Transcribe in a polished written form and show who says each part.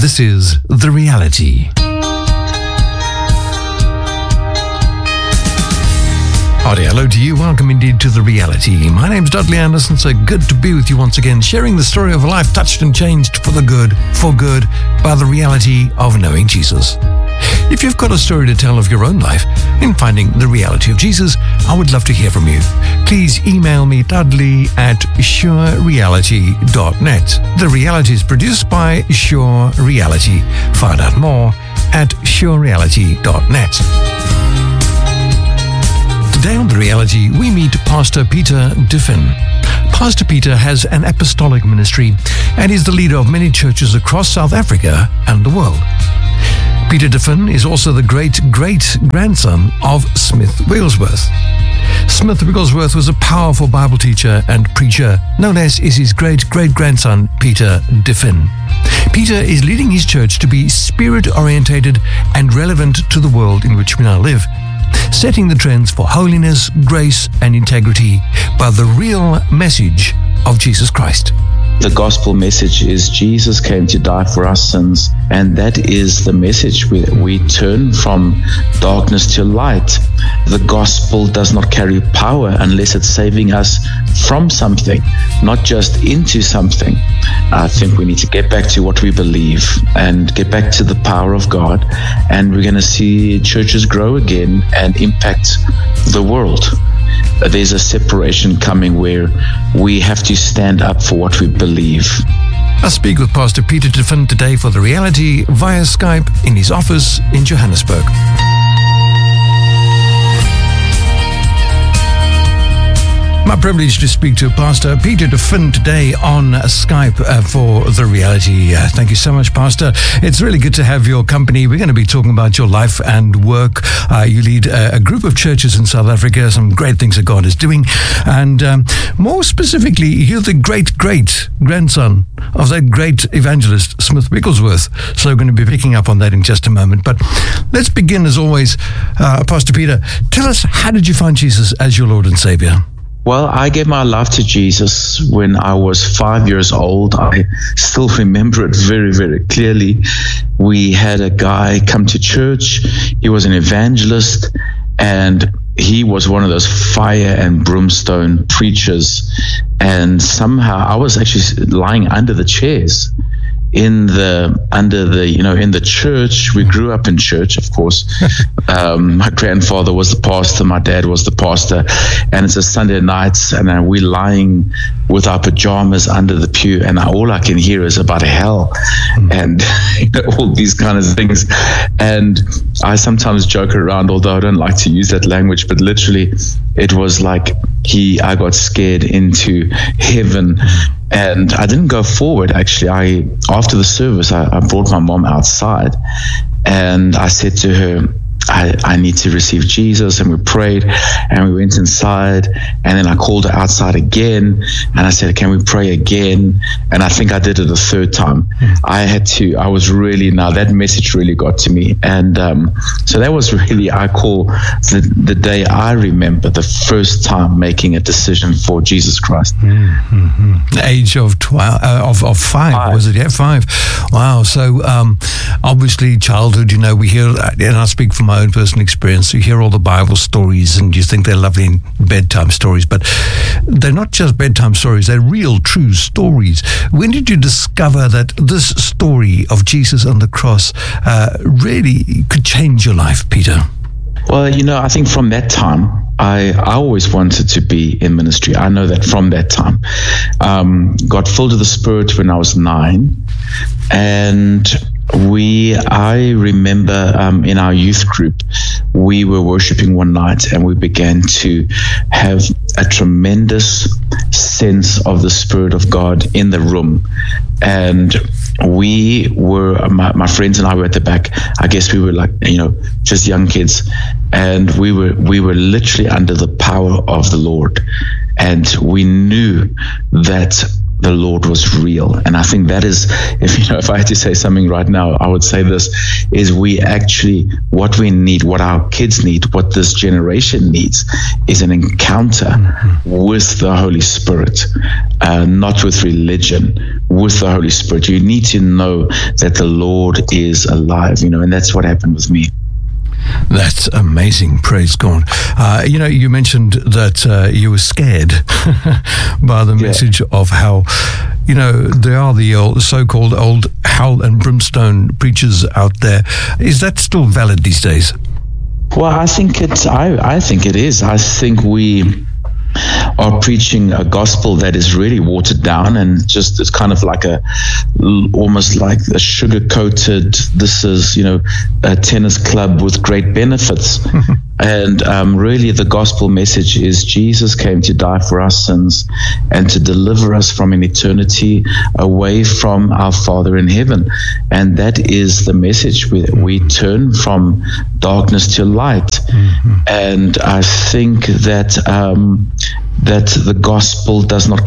Speaker 1: This is The Reality. Hearty hello to you. Welcome indeed to The Reality. My name's Dudley Anderson. So good to be with you once again, sharing the story of a life touched and changed for good, by the reality of knowing Jesus. If you've got a story to tell of your own life in finding the reality of Jesus, I would love to hear from you. Please email me, dudley@surereality.net. The Reality is produced by Sure Reality. Find out more at surereality.net. Today on The Reality, we meet Pastor Peter De Vin. Pastor Peter has an apostolic ministry and is the leader of many churches across South Africa and the world. Peter De Vin is also the great-great-grandson of Smith Wigglesworth. Smith Wigglesworth was a powerful Bible teacher and preacher, known as is his great-great-grandson, Peter De Vin. Peter is leading his church to be spirit-orientated and relevant to the world in which we now live, setting the trends for holiness, grace, and integrity by the real message of Jesus Christ.
Speaker 2: The gospel message is Jesus came to die for our sins, and that is the message. We turn from darkness to light. The gospel does not carry power unless it's saving us from something, not just into something. I think we need to get back to what we believe and get back to the power of God, and we're going to see churches grow again and impact the world. There's a separation coming where we have to stand up for what we believe.
Speaker 1: I speak with Pastor Peter De Vin today for The Reality via Skype in his office in Johannesburg. My privilege to speak to Pastor Peter De Vin today on Skype for The Reality. Thank you so much, Pastor. It's really good to have your company. We're going to be talking about your life and work. You lead a group of churches in South Africa, some great things that God is doing. And more specifically, you're the great-great-grandson of that great evangelist, Smith Wigglesworth. So we're going to be picking up on that in just a moment. But let's begin, as always, Pastor Peter. Tell us, how did you find Jesus as your Lord and Savior?
Speaker 2: Well, I gave my life to Jesus when I was 5 years old. I still remember it very, very clearly. We had a guy come to church. He was an evangelist, and he was one of those fire and brimstone preachers. And somehow I was actually lying under the chairs in the church. We grew up in church, of course. My grandfather was the pastor, my dad was the pastor, and it's a Sunday night, and we're lying with our pajamas under the pew, and all I can hear is about hell and all these kind of things. And I sometimes joke around, although I don't like to use that language, but literally it was like I got scared into heaven. And I didn't go forward. Actually, after the service, I brought my mom outside, and I said to her, I need to receive Jesus. And we prayed, and we went inside, and then I called her outside again, and I said, can we pray again? And I think I did it a third time. That message really got to me. And so that was really, I call the day I remember the first time making a decision for Jesus Christ.
Speaker 1: Mm-hmm. The age of 5, was it? Yeah, 5. Wow. So obviously childhood, we hear, and I speak from my own personal experience, you hear all the Bible stories and you think they're lovely bedtime stories, but they're not just bedtime stories, they're real, true stories. When did you discover that this story of Jesus on the cross really could change your life, Peter?
Speaker 2: Well, I think from that time, I always wanted to be in ministry. I know that from that time. Got filled with the Spirit when I was 9, and I remember in our youth group, we were worshiping one night, and we began to have a tremendous sense of the Spirit of God in the room. And we were, my friends and I were at the back. I guess we were like, just young kids. And we were literally under the power of the Lord. And we knew that the Lord was real. And I think that is, if I had to say something right now, I would say this, is we actually, what we need, what our kids need, what this generation needs, is an encounter with the Holy Spirit, not with religion, with the Holy Spirit. You need to know that the Lord is alive, and that's what happened with me.
Speaker 1: That's amazing. Praise God. You mentioned that you were scared by the message of how, there are the so-called old hell and brimstone preachers out there. Is that still valid these days?
Speaker 2: Well, I think it is. I think we are preaching a gospel that is really watered down and just it's kind of like almost like a sugar-coated, this is, a tennis club with great benefits. And really the gospel message is Jesus came to die for our sins and to deliver us from an eternity away from our Father in heaven. And that is the message. We turn from darkness to light. And I think that the gospel does not